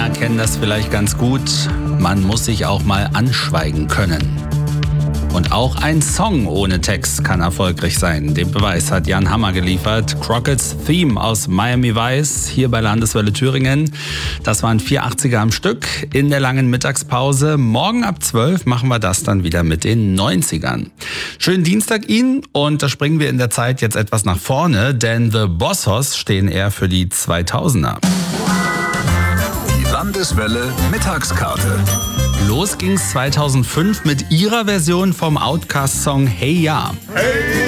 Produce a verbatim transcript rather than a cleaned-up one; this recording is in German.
Männer kennen das vielleicht ganz gut. Man muss sich auch mal anschweigen können. Und auch ein Song ohne Text kann erfolgreich sein. Den Beweis hat Jan Hammer geliefert. Crockett's Theme aus Miami Vice hier bei Landeswelle Thüringen. Das waren vier achtziger am Stück in der langen Mittagspause. Morgen ab zwölf machen wir das dann wieder mit den neunzigern. Schönen Dienstag Ihnen und da springen wir in der Zeit jetzt etwas nach vorne, denn The Bossos stehen eher für die zweitausender. Die Landeswelle Mittagskarte. Los ging's zweitausendfünf mit ihrer Version vom Outkast-Song Hey Ya. Hey!